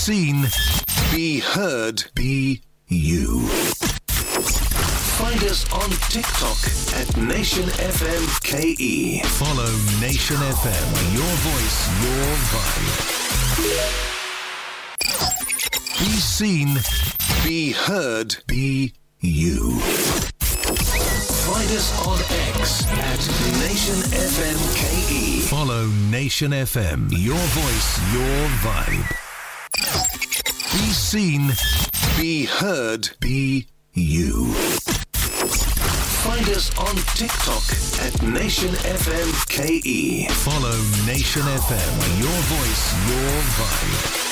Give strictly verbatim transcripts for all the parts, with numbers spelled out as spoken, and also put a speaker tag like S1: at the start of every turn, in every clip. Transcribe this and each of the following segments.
S1: seen, be heard, be you. Find us on TikTok at Nation F M K E. Follow Nation F M, your voice, your vibe. Be seen, be heard, be you. Find us on X at Nation F M K E. Follow Nation F M, your voice, your vibe. Be seen, be heard, be you. Find us on TikTok at Nation F M K E. Follow Nation F M, your voice, your vibe.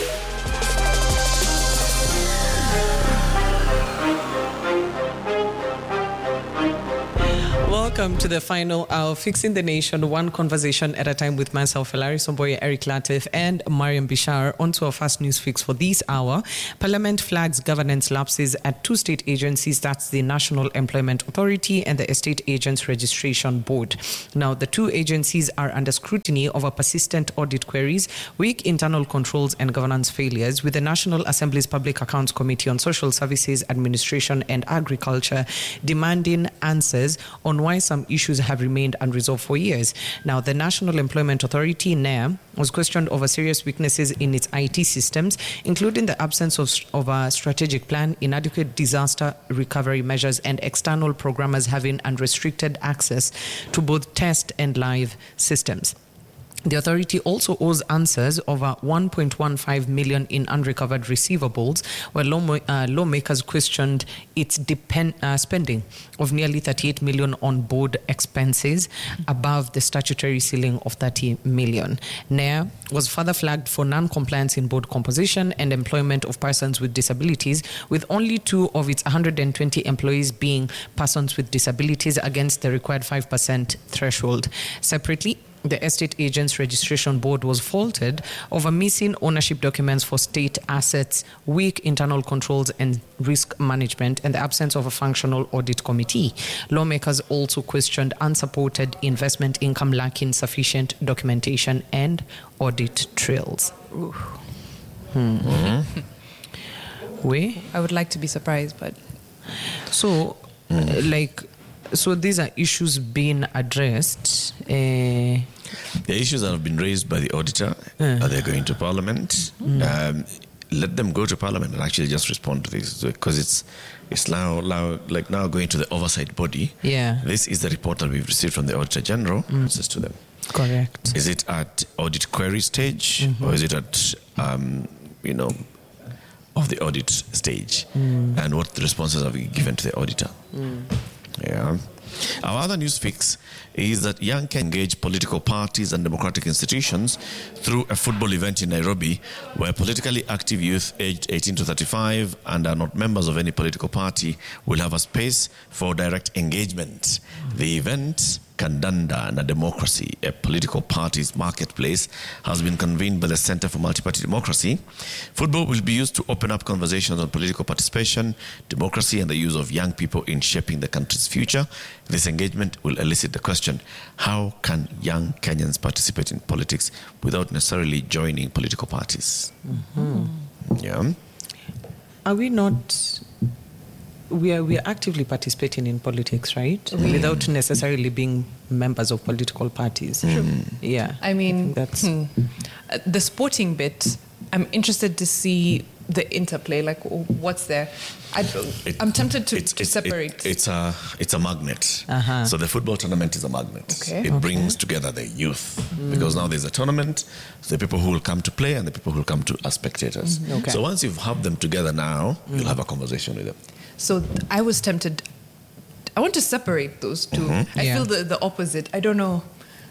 S2: Welcome to the final hour of Fixing the Nation, one conversation at a time with myself, Hilary Somboye, Eric Latif, and Mariam Bishar. On to our first news fix for this hour. Parliament flags governance lapses at two state agencies, that's the National Employment Authority and the Estate Agents Registration Board. Now, the two agencies are under scrutiny over persistent audit queries, weak internal controls, and governance failures, with the National Assembly's Public Accounts Committee on Social Services, Administration, and Agriculture demanding answers on why some issues have remained unresolved for years. Now, the National Employment Authority, N E A, was questioned over serious weaknesses in its I T systems, including the absence of, of a strategic plan, inadequate disaster recovery measures, and external programmers having unrestricted access to both test and live systems. The authority also owes answers over one point one five million in unrecovered receivables, where law, uh, lawmakers questioned its depend, uh, spending of nearly thirty-eight million on board expenses, above the statutory ceiling of thirty million. N E A was further flagged for non-compliance in board composition and employment of persons with disabilities, with only two of its one hundred twenty employees being persons with disabilities against the required five percent threshold. Separately, the Estate Agents Registration Board was faulted over missing ownership documents for state assets, weak internal controls and risk management, and the absence of a functional audit committee. Lawmakers also questioned unsupported investment income lacking sufficient documentation and audit trails. Hmm. Mm-hmm. We?
S3: I would like to be surprised, but...
S2: So, mm. uh, like... So these are issues being addressed. Uh,
S4: the issues that have been raised by the auditor, uh, are they going to Parliament? Mm. Um, let them go to Parliament and actually just respond to this, because it's it's now, now like now going to the oversight body.
S2: Yeah.
S4: This is the report that we've received from the Auditor General. Mm. Says to them.
S2: Correct.
S4: Is it at audit query stage, mm-hmm. or is it at um, you know of the audit stage? Mm. And what responses have we given to the auditor? Mm. Yeah. Our other news fix is that young can engage political parties and democratic institutions through a football event in Nairobi, where politically active youth aged eighteen to thirty-five and are not members of any political party will have a space for direct engagement. The event, Kandanda and a Democracy, a political party's marketplace, has been convened by the Center for Multi-Party Democracy. Football will be used to open up conversations on political participation, democracy, and the use of young people in shaping the country's future. This engagement will elicit the question, how can young Kenyans participate in politics without necessarily joining political parties?
S2: Mm-hmm.
S4: Yeah.
S2: Are we not... We are we are actively participating in politics, right? Mm. Without necessarily being members of political parties.
S3: Mm.
S2: Yeah.
S3: I mean,
S2: I that's
S3: hmm. uh, the sporting bit, I'm interested to see the interplay, like what's there. I,
S4: it,
S3: I'm tempted to,
S4: it's,
S3: to
S4: it's,
S3: separate.
S4: It, it's a it's a magnet.
S2: Uh-huh.
S4: So the football tournament is a magnet.
S3: Okay.
S4: It
S2: okay.
S4: brings together the youth, mm. because now there's a tournament, so the people who will come to play and the people who will come to as spectators.
S2: Mm. Okay.
S4: So once you've have them together now, mm. you'll have a conversation with them.
S3: So I was tempted, I want to separate those two. Mm-hmm. I
S2: yeah.
S3: feel the, the opposite. I don't know.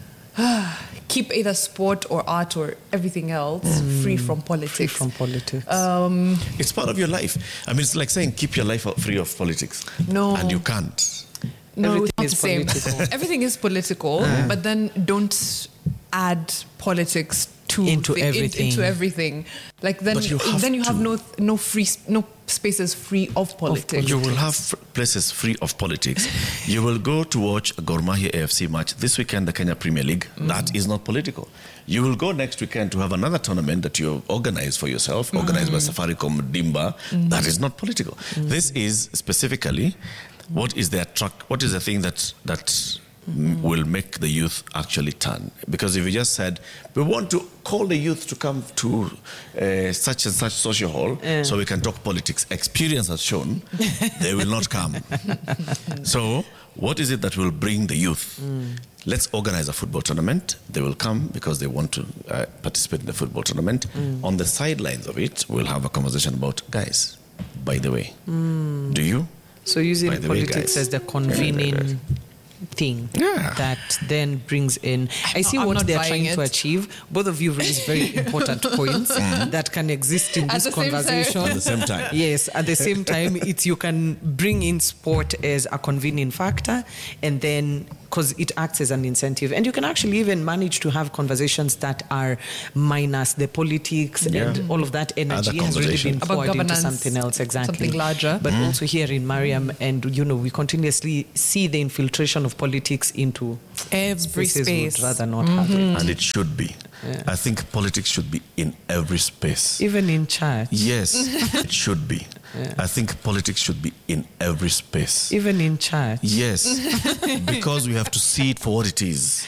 S3: Keep either sport or art or everything else mm. free from politics.
S2: Free from politics.
S3: Um,
S4: it's part of your life. I mean, it's like saying keep your life free of politics.
S3: No.
S4: And you can't.
S3: No,
S2: Everything
S3: it's not
S2: is
S3: the same.
S2: political.
S3: Everything is political, mm. but then don't add politics to
S2: into
S3: the,
S2: everything.
S3: In, into everything. Like then,
S4: But you have
S3: then you have
S4: to.
S3: no no free no spaces free of politics.
S4: You will have f- places free of politics. You will go to watch a Gor Mahia A F C match this weekend, the Kenya Premier League. Mm. That is not political. You will go next weekend to have another tournament that you organize for yourself, mm. organized by Safaricom Dimba. Mm. That is not political. Mm. This is specifically what is the attract, what is the thing that that mm. will make the youth actually turn. Because if you just said, we want to call the youth to come to uh, such and such social hall yeah. so we can talk politics, experience has shown they will not come. So what is it that will bring the youth? Mm. Let's organize a football tournament. They will come because they want to uh, participate in the football tournament. Mm. On the sidelines of it, we'll have a conversation about, guys, by the way, mm. do you?
S2: So using politics way, as the convening thing
S4: yeah.
S2: that then brings in. I see I'm what they're trying it. to achieve. Both of you raise very important points mm. that can exist in
S3: at
S2: this conversation.
S4: At the same time.
S2: Yes, at the same time, it's you can bring in sport as a convening factor, and then because it acts as an incentive, and you can actually even manage to have conversations that are minus the politics yeah. and all of that energy has really been poured into something else, exactly,
S3: something larger.
S2: But
S3: mm.
S2: also here in Mariam, and you know, we continuously see the infiltration of politics into
S3: every space.
S2: We'd rather not
S3: mm-hmm.
S2: have it,
S4: and it should be. Yeah. I think politics should be in every space,
S2: even in church.
S4: Yes, it should be. Yeah. I think politics should be in every space.
S2: Even in church.
S4: Yes, because we have to see it for what it is.